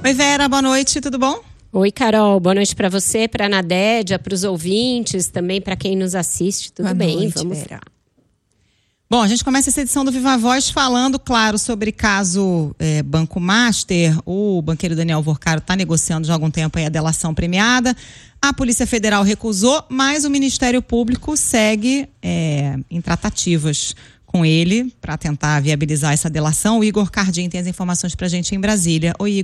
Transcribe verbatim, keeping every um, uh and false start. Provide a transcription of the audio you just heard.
Oi, Vera, boa noite, tudo bom? Oi, Carol, boa noite para você, para a Nadédia, para os ouvintes, também para quem nos assiste, tudo boa bem? Noite, Vamos Vera. lá. Bom, a gente começa essa edição do Viva Voz falando, claro, sobre caso é, Banco Master. O banqueiro Daniel Vorcaro está negociando já há algum tempo aí a delação premiada. A Polícia Federal recusou, mas o Ministério Público segue é, em tratativas com ele para tentar viabilizar essa delação. O Igor Cardim tem as informações para a gente em Brasília. Oi, Igor.